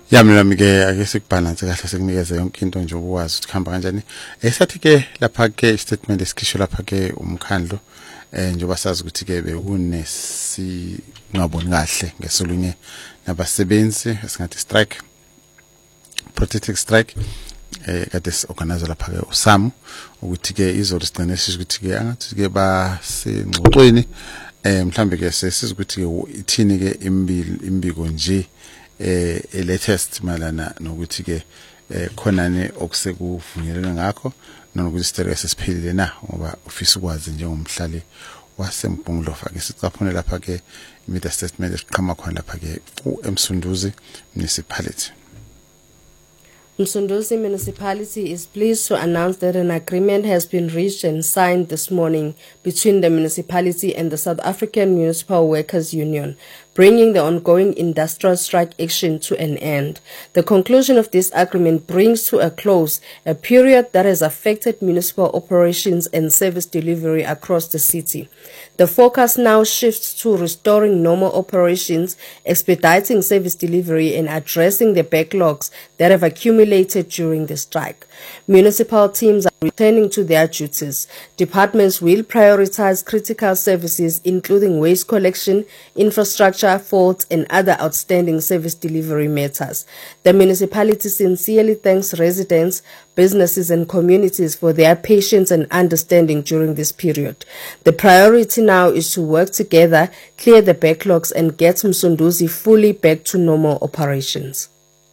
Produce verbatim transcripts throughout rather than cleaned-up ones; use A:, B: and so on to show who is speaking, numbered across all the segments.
A: Yami ke ake sikubalance kahle sekunikeze yonke into nje ukwazi ukuthi khamba kanjani. Esathi ke lapha ke statement esikhishwe lapha ke umkhandlo eh njengoba sazi ukuthi ke bekune si ngaboni kahle ngesolunye nabasebenzi esingathi strike protective strike eh kade organize lapha ke uSamu ukuthi ke izolo sigcine sisho ukuthi ke angathi ke basengxoxweni eh mhlambe ke sesiza ukuthi ke ithini ke imbili imbiko nje eh latest malana nokuthi ke khonane okusekuvunyelwe ngakho nokuthi isicelo sesiphelile na ngoba ufisa ukwazi njengomhlali waseMpungulova ke sicaphune lapha ke imedia statement esiqhama khona lapha ke uMsunduzi municipality.
B: Msunduzi Municipality is pleased to announce that an agreement has been reached and signed this morning between the municipality and the South African Municipal Workers Union, bringing the ongoing industrial strike action to an end. The conclusion of this agreement brings to a close a period that has affected municipal operations and service delivery across the city. The focus now shifts to restoring normal operations, expediting service delivery, and addressing the backlogs that have accumulated during the strike. Municipal teams are returning to their duties. Departments will prioritize critical services, including waste collection, infrastructure, faults, and other outstanding service delivery matters. The municipality sincerely thanks residents, businesses, and communities for their patience and understanding during this period. The priority now is to work together, clear the backlogs, and get Msunduzi fully back to normal operations.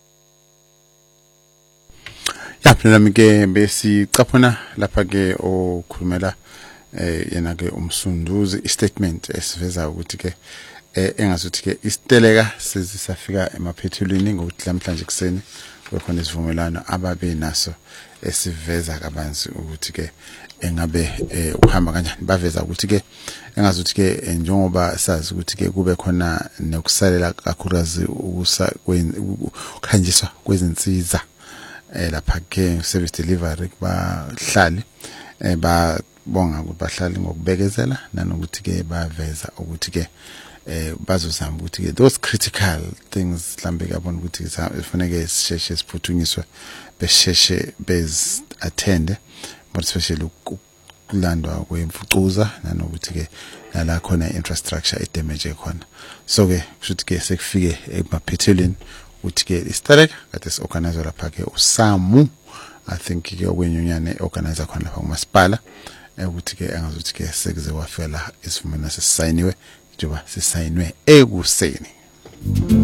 A: Yaphela mike besi caphuna lapha ke okhulumela eh yena ke uMsunduzi istatement esiveza ukuthi ke eh engazuthi ke isiteleka sezisafika emaphethulweni ngokuthi namhlanje kuseni kukhona isivumelano ababe naso esiveza kabanzi ukuthi ke engabe uhamba kanjani baveza ukuthi ke engazuthi ke njengoba sazi ukuthi ke kube khona nokusalela kakhulukazi ukukhanjiswa kwezinsiza lapha ke service delivery bahlali ba bonga ukuthi bahlali ngokubekezela nanokuthi ke baveza ukuthi ke eh bazozama ukuthi ke those critical things mhlambe yabona ukuthi kufanele sisheshe siphuthunyiswe besheshe bez attend but especially ukulandwa kwemfucuza nanokuthi ke nala khona infrastructure e damage ekhona so ke kushuthi ke sekufike emaphethelweni ukuthi ke istarek kade siorganize lapha ke uSamu I think ke okwenyunyane organizer khona lapha kumasipala ukuthi ke angazuthi ke sekuze wafika la isivumelwano sesayiniwe njengoba sisayinwe ekuseni.